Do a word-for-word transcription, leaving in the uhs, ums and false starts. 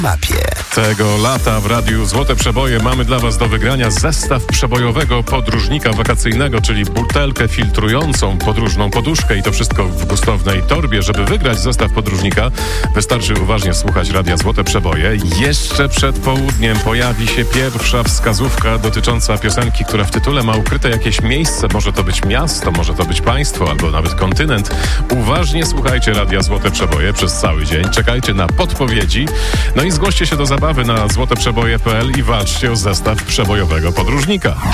mapie. Tego lata w Radiu Złote Przeboje mamy dla Was do wygrania zestaw przebojowego podróżnika wakacyjnego, czyli butelkę filtrującą podróżną poduszkę i to wszystko w gustownej torbie. Żeby wygrać zestaw podróżnika, wystarczy uważnie słuchać Radia Złote Przeboje. Jeszcze przed południem pojawi się pierwsza wskazówka dotycząca piosenki, która w tytule ma ukryte jakieś miejsce. Może to być miasto, może to być państwo, albo nawet kontynent. Uważnie słuchajcie Radia Złote Przeboje przez cały dzień. Czekajcie na podpowiedzi. No i zgłoście się do zabawy na złoteprzeboje kropka p l i walczcie o zestaw przebojowego podróżnika.